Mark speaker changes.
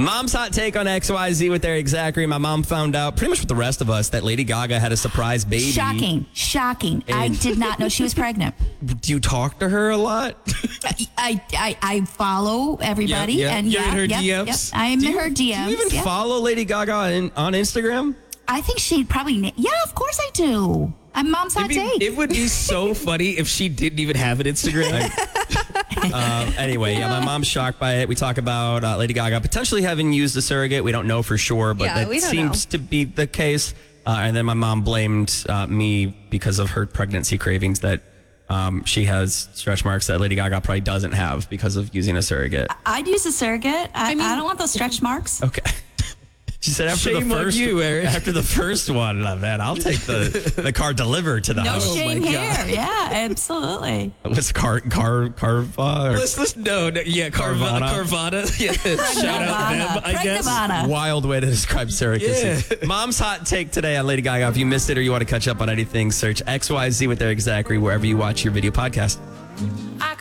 Speaker 1: Mom's hot take on XYZ with Eric Zachary. My mom found out, pretty much with the rest of us, that Lady Gaga had a surprise baby.
Speaker 2: Shocking. I did not know she was pregnant.
Speaker 1: Do you talk to her a lot?
Speaker 2: I follow everybody.
Speaker 3: Yep.
Speaker 2: And
Speaker 3: You're in her DMs?
Speaker 2: Yep. I'm in her DMs.
Speaker 1: Do you even follow Lady Gaga on Instagram?
Speaker 2: I think she'd probably... Yeah, of course I do. I'm Mom's hot take.
Speaker 3: It would be so funny if she didn't even have an Instagram.
Speaker 1: Anyway, my mom's shocked by it. We talk about Lady Gaga potentially having used a surrogate. We don't know for sure, but that seems to be the case. And then my mom blamed me because of her pregnancy cravings that she has stretch marks that Lady Gaga probably doesn't have because of using a surrogate.
Speaker 2: I'd use a surrogate. I don't want those stretch marks.
Speaker 1: Okay. She said after
Speaker 3: Shame
Speaker 1: the
Speaker 3: on
Speaker 1: first
Speaker 3: you, Eric.
Speaker 1: After the first one, man, I'll take the car delivered to the
Speaker 2: No
Speaker 1: house.
Speaker 2: shame
Speaker 3: my
Speaker 2: here.
Speaker 3: God.
Speaker 2: Yeah, absolutely.
Speaker 1: What's Carvana?
Speaker 3: Let's no, yeah, Carvana. Yeah, shout out them, I guess.
Speaker 2: Pregnavana.
Speaker 1: Wild way to describe surrogacy.
Speaker 3: Yeah.
Speaker 1: Mom's hot take today on Lady Gaga. If you missed it or you want to catch up on anything, search XYZ with Eric Zachary wherever you watch your video podcast.